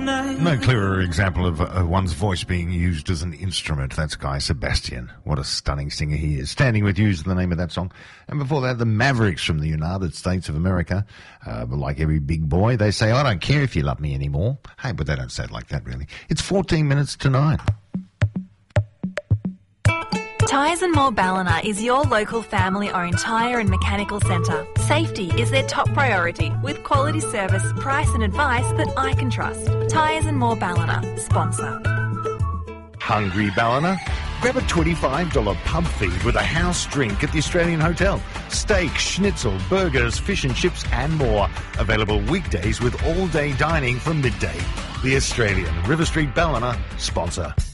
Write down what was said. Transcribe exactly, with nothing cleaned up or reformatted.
No clearer example of uh, one's voice being used as an instrument. That's Guy Sebastian. What a stunning singer he is. Standing With You is the name of that song. And before that, the Mavericks from the United States of America. Uh, but like every big boy, they say, I don't care if you love me anymore. Hey, but they don't say it like that, really. It's fourteen minutes to nine. Tyres and More Ballina is your local family-owned tyre and mechanical centre. Safety is their top priority, with quality service, price and advice that I can trust. Tyres and More Ballina, sponsor. Hungry Ballina? Grab a twenty-five dollars pub feed with a house drink at the Australian Hotel. Steak, schnitzel, burgers, fish and chips and more. Available weekdays with all-day dining from midday. The Australian River Street Ballina, sponsor.